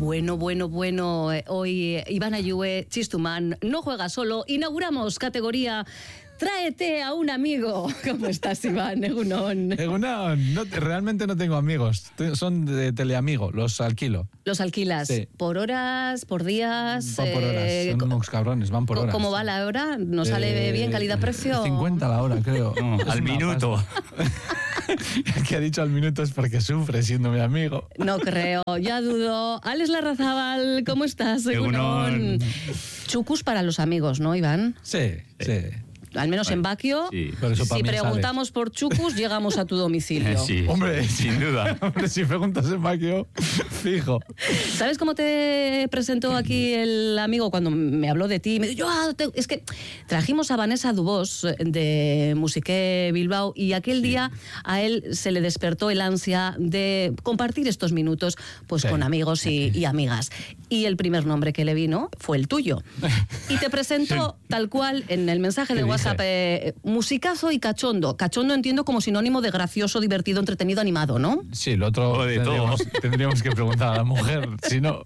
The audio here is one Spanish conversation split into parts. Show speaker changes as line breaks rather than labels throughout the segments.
Bueno. Hoy Iván Ayue, Chistuman, no juega solo. Inauguramos categoría Tráete a un amigo. ¿Cómo estás, Iván? Egunon.
Realmente no tengo amigos. Son de teleamigo, los alquilo.
¿Los alquilas?
Sí.
¿Por horas? ¿Por días?
Van por horas, son unos cabrones, van por horas.
¿Cómo va la hora? ¿Nos sale bien, calidad-precio?
50 la hora, creo.
No, al minuto.
El que ha dicho al minuto es porque sufre siendo mi amigo.
No creo, ya dudo. Alex Larrazábal, ¿cómo estás?
Egunon.
Chucus para los amigos, ¿no, Iván?
Sí.
Al menos en Baquio,
sí.
Por eso
si preguntamos por chucus, llegamos a tu domicilio.
Sí,
Hombre,
sin duda.
Hombre, si preguntas en Baquio, fijo.
¿Sabes cómo te presentó aquí el amigo cuando me habló de ti? Me dijo, es que trajimos a Vanessa Dubós de Musique Bilbao y aquel día a él se le despertó el ansia de compartir estos minutos pues con amigos y amigas. Y el primer nombre que le vino fue el tuyo. Y te presentó tal cual en el mensaje de WhatsApp, musicazo y cachondo. Cachondo entiendo como sinónimo de gracioso, divertido, entretenido, animado, ¿no?
Sí, lo otro tendríamos que preguntar a la mujer, si no...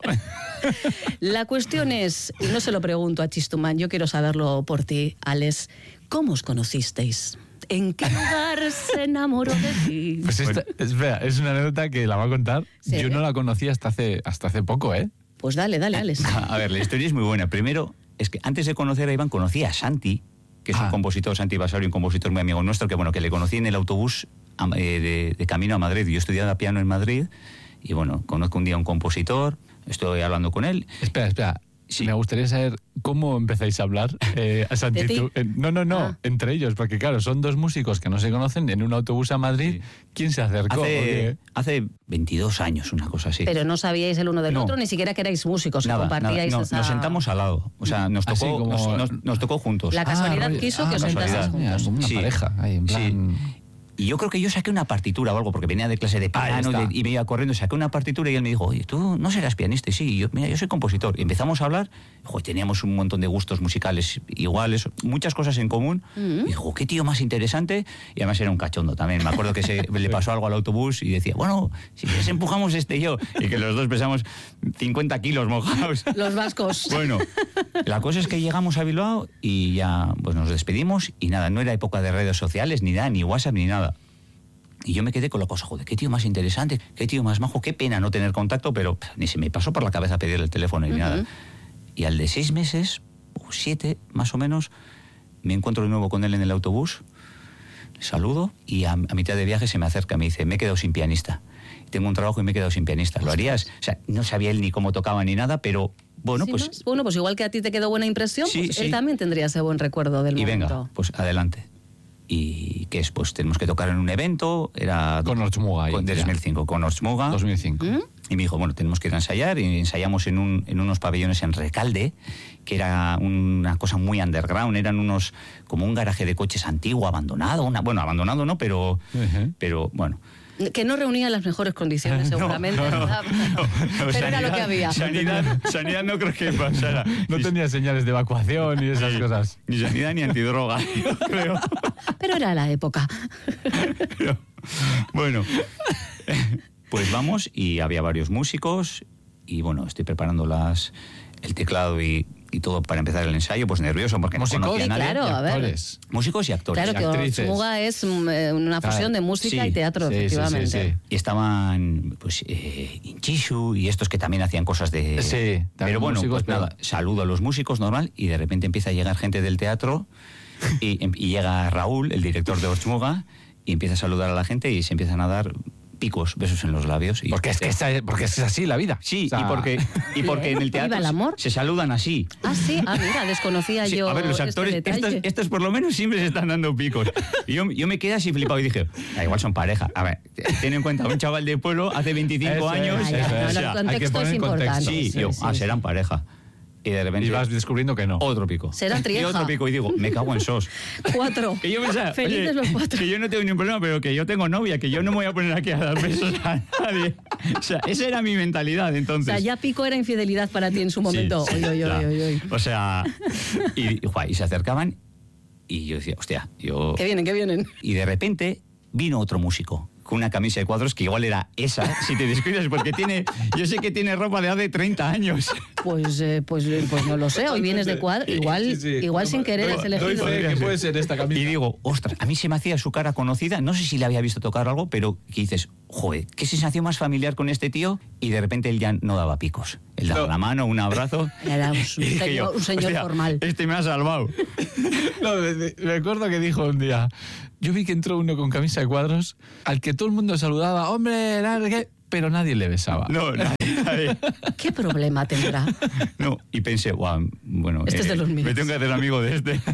La cuestión es, y no se lo pregunto a Chistuman, yo quiero saberlo por ti, Alex, ¿cómo os conocisteis? ¿En qué lugar se enamoró de ti?
Pues espera, es una anécdota que la va a contar.
¿Sí? Yo
no la conocí hasta hace poco, ¿eh?
Pues dale, Alex.
A ver, la historia es muy buena. Primero, es que antes de conocer a Iván, conocí a Santi, que es un compositor, Santi Basauri, un compositor muy amigo nuestro, que le conocí en el autobús de camino a Madrid. Yo estudiaba piano en Madrid y conozco un día a un compositor, estoy hablando con él.
Espera. Sí. Me gustaría saber cómo empezáis a hablar a Santi. No, entre ellos, porque claro, son dos músicos que no se conocen en un autobús a Madrid. Sí. ¿Quién se acercó?
Hace 22 años, una cosa así.
Pero no sabíais el uno del otro, ni siquiera que erais músicos, que compartíais esa...
Nos sentamos al lado, o sea, nos tocó juntos.
La casualidad quiso que os sentaseis juntos.
Como una pareja, ahí en plan...
Sí. Y yo creo que yo saqué una partitura o algo, porque venía de clase de piano y me iba corriendo, saqué una partitura y él me dijo, oye, ¿tú no serás pianista? Y sí, yo soy compositor. Y empezamos a hablar, teníamos un montón de gustos musicales iguales, muchas cosas en común. Y dijo, qué tío más interesante. Y además era un cachondo también. Me acuerdo que le pasó algo al autobús y decía, bueno, si quieres empujamos y yo. Y que los dos pesamos 50 kilos mojados.
Los vascos.
Bueno, la cosa es que llegamos a Bilbao y ya nos despedimos y nada, no era época de redes sociales, ni nada, ni WhatsApp, ni nada. Y yo me quedé con la cosa, qué tío más interesante, qué tío más majo, qué pena no tener contacto, pero ni se me pasó por la cabeza pedirle el teléfono ni nada. Y al de 6 meses, o 7 más o menos, me encuentro de nuevo con él en el autobús, le saludo y a mitad de viaje se me acerca, me dice, me he quedado sin pianista. Tengo un trabajo y me he quedado sin pianista. ¿Lo harías? O sea, no sabía él ni cómo tocaba ni nada, pero bueno, pues...
Bueno, pues igual que a ti te quedó buena impresión, él también tendría ese buen recuerdo del momento.
Y venga, pues adelante. Y que es, pues tenemos que tocar en un evento, era...
Con Ortsmuga.
De 2005, con Ortsmuga.
2005.
Y me dijo, tenemos que ir a ensayar, y ensayamos en unos pabellones en Recalde, que era una cosa muy underground, eran como un garaje de coches antiguo, abandonado, abandonado no, pero bueno...
Que no reunía las mejores condiciones, seguramente. Pero era lo que había.
Sanidad no creo que pasara.
No tenía señales de evacuación y esas cosas.
Ni sanidad ni antidroga, yo creo.
Pero era la época.
Bueno, pues vamos y había varios músicos y estoy preparando el teclado y todo para empezar el ensayo, pues nervioso porque no conocía a nadie.
Claro, a ver.
Músicos y actores.
Claro, que Ortsmuga es una fusión de música y teatro, efectivamente.
Sí. Y estaban, Inchishu y estos que también hacían cosas de...
Sí,
pero bueno,
músicos,
nada, saludo a los músicos, normal, y de repente empieza a llegar gente del teatro y llega Raúl, el director de Ortsmuga, y empieza a saludar a la gente y se empiezan a dar... picos, besos en los labios.
Porque es así la vida.
Sí, o sea... y porque en el teatro
el amor?
se saludan así.
Ah, sí, mira, desconocía yo.
A ver, los actores, estos por lo menos siempre se están dando picos. Y yo me quedé así flipado y dije, igual son pareja. A ver, ten en cuenta, un chaval de pueblo hace 25 años.
El contexto es importante.
Sí, serán pareja. Y de repente...
Y vas descubriendo que no.
Otro pico.
Será trieja.
Y otro pico. Y digo, me cago en sos.
4.
Que yo pensaba,
felices los 4.
Que yo no tengo ningún problema, pero que yo tengo novia, que yo no me voy a poner aquí a dar besos a nadie. O sea, esa era mi mentalidad entonces.
O sea, ya pico era infidelidad para ti en su momento.
Sí,
oy.
O sea, y se acercaban y yo decía, hostia, yo...
Que vienen.
Y de repente vino otro músico con una camisa de cuadros que igual era esa, si te descuidas, porque yo sé que tiene ropa de hace 30 años.
Pues no lo sé, hoy vienes de cuadro, igual,
Sí.
igual sin querer has elegido.
¿Qué puede ser esta camisa?
Y digo, ostras, a mí se me hacía su cara conocida, no sé si le había visto tocar algo, pero que dices, joder, qué sensación más familiar con este tío, y de repente él ya no daba picos. Él daba la mano, un abrazo.
Era
y dije yo,
un señor
hostia,
formal.
Este me ha salvado.
No, me acuerdo que dijo un día, yo vi que entró uno con camisa de cuadros, al que todo el mundo saludaba, hombre, pero nadie le besaba.
No, nadie.
¿Qué problema tendrá?
No, y pensé, wow, bueno,
Este es de los míos.
me tengo que hacer amigo de este.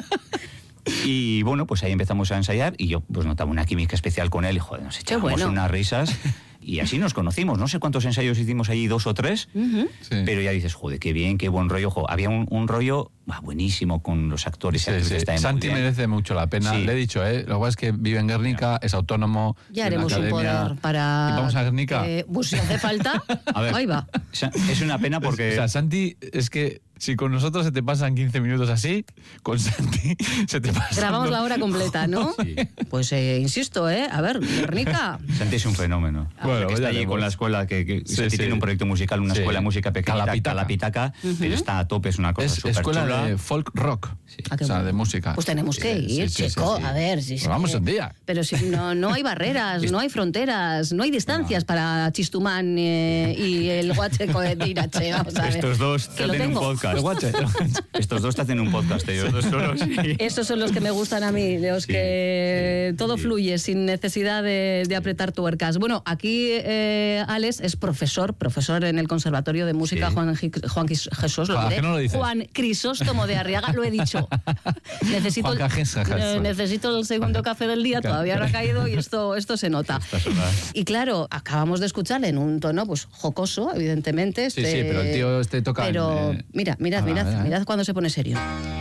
Y bueno, pues ahí empezamos a ensayar y yo pues notaba una química especial con él y joder, nos echábamos
bueno.
unas risas y así nos conocimos. No sé cuántos ensayos hicimos allí, 2 o 3,
Sí.
pero ya dices, joder, qué bien, qué buen rollo. Jo, había un rollo buenísimo con los actores.
Sí,
y actrices,
sí.
está muy
Santi
bien.
merece mucho la pena.
Sí.
Le he dicho, lo que pasa es que vive en Guernica, es autónomo.
Ya
tiene
haremos
una
un
academia.
poder para...
¿Y vamos a Guernica?
Pues si hace falta,
A ver,
ahí va.
es una pena porque...
O sea, Santi, es que si con nosotros se te pasan 15 minutos así, con Santi se te pasan...
Grabamos la hora completa, ¿no?
Sí.
Pues insisto, a ver, Guernica.
Santi es un fenómeno.
Bueno,
Que está
ya
allí
veremos.
con la escuela, que
Sí,
Santi
sí.
tiene un proyecto musical, una
Sí.
escuela de música pequeña,
Calapitaca.
pero está a tope, es una cosa
Es
súper
escuela
chula.
de folk rock,
Ah, qué
o sea,
bueno.
de música.
Pues tenemos que
Sí,
ir,
sí, sí,
Checo,
sí.
a ver. Si es
Pues vamos
que-
un día.
Pero si no hay barreras, no hay fronteras, no hay distancias para Chistumán y el Guacheco de Tirache. Vamos a ver.
Estos dos
Que
te
lo
hacen un
tengo.
podcast. Estos dos te hacen un podcast, ellos dos solos.
Esos son los que me gustan a mí, los
Sí,
que
sí,
todo
sí.
fluye sin necesidad de apretar tuercas. Bueno, aquí Alex es profesor en el Conservatorio de Música
Sí.
Juan Jesús,
¿A qué no lo dices?
Juan Crisóstomo de Arriaga, lo he dicho. Necesito,
Juan Jesús.
necesito el segundo café del día, todavía no ha caído y esto se nota.
Estas horas.
Y claro, acabamos de escucharle en un tono pues jocoso, evidentemente.
Sí, sí, pero el tío toca...
Pero mirad
mirad.
cuando se pone serio.